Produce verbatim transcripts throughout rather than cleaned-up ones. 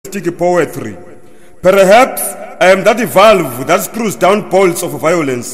poetry. Perhaps I am that valve that screws down bolts of violence.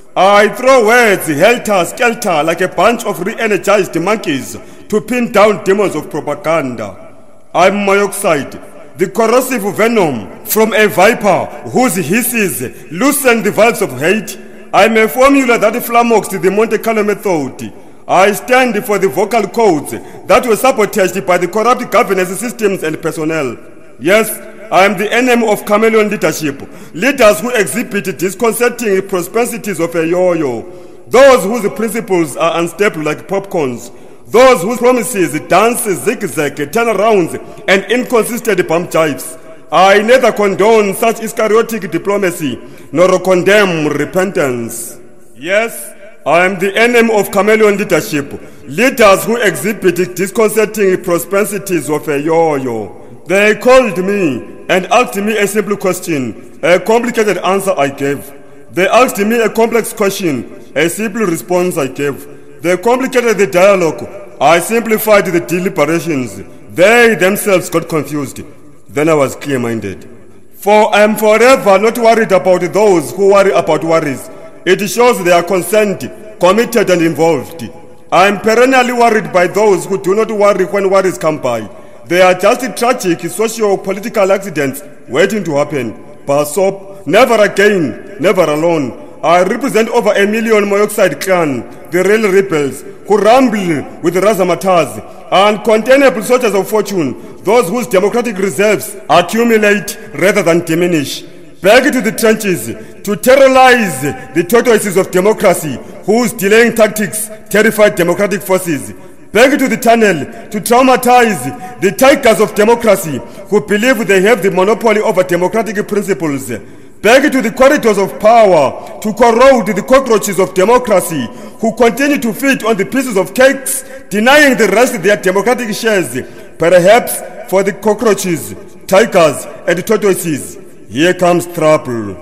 I throw words helter-skelter like a bunch of re-energized monkeys to pin down demons of propaganda. I'm Moyoxide, the corrosive venom from a viper whose hisses loosen the valves of hate. I'm a formula that flummoxed the Monte Carlo method. I stand for the vocal codes that were sabotaged by the corrupt governance systems and personnel. Yes, I am the enemy of chameleon leadership, leaders who exhibit disconcerting propensities of a yo-yo, those whose principles are unstable like popcorns, those whose promises dance zigzag, turnarounds, and inconsistent bump jives. I neither condone such Iscariotic diplomacy nor condemn repentance. Yes, I am the enemy of chameleon leadership, leaders who exhibit disconcerting propensities of a yo-yo. They called me and asked me a simple question, a complicated answer I gave. They asked me a complex question, a simple response I gave. They complicated the dialogue, I simplified the deliberations. They themselves got confused. Then I was clear-minded. For I am forever not worried about those who worry about worries. It shows they are concerned, committed and involved. I am perennially worried by those who do not worry when worries come by. They are just tragic socio-political accidents waiting to happen. Basop, never again, never alone. I represent over a million Moyoxide clan, the real rebels, who rumble with razzmatazz, uncontainable soldiers of fortune, those whose democratic reserves accumulate rather than diminish. Back to the trenches to terrorize the tortoises of democracy, whose delaying tactics terrify democratic forces. Back to the tunnel to traumatize the tigers of democracy who believe they have the monopoly over democratic principles. Back to the corridors of power to corrode the cockroaches of democracy who continue to feed on the pieces of cakes, denying the rest their democratic shares. Perhaps for the cockroaches, tigers and tortoises, here comes trouble.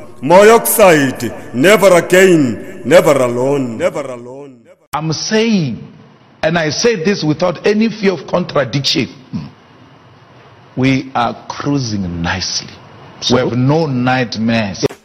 Moyoxide, never again, never alone, never alone. Never. I'm saying, and I say this without any fear of contradiction, we are cruising nicely. So? We have no nightmares.